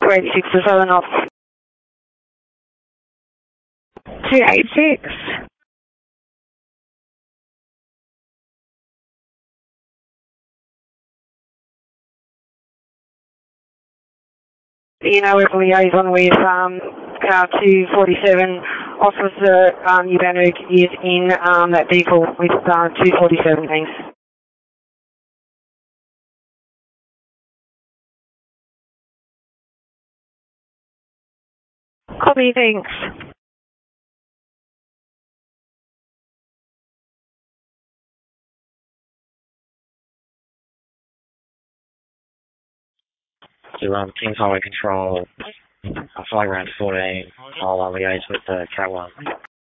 286 to Southern off. 286. You know, we're liaison with car 247. Officer Ubanuk is in that vehicle with 247, thanks. Copy, thanks. To Kings Highway Control, flight ground 14, I'll liaise with Cat 1.